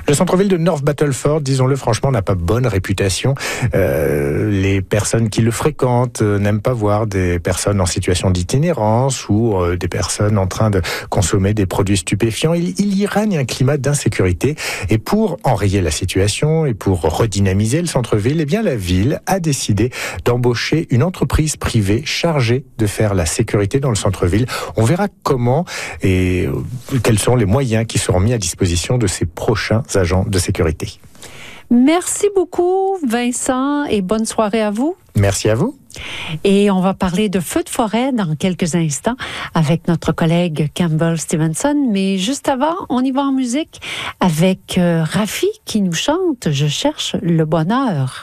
Le centre-ville de North Battleford, disons-le franchement, n'a pas bonne réputation. Les personnes qui le fréquentent n'aiment pas voir des personnes en situation d'itinérance ou des personnes en train de consommer des produits stupéfiants. Il y règne un climat d'insécurité. Et pour enrayer la situation et pour redynamiser le centre-ville, eh bien la ville a décidé d'embaucher une entreprise privée chargée de faire la sécurité dans le centre-ville. On verra comment et quels sont les moyens qui seront mis à disposition de ces prochains agents de sécurité. Merci beaucoup, Vincent, et bonne soirée à vous. Merci à vous. Et on va parler de feux de forêt dans quelques instants avec notre collègue Campbell Stevenson. Mais juste avant, on y va en musique avec Rafi qui nous chante « Je cherche le bonheur ».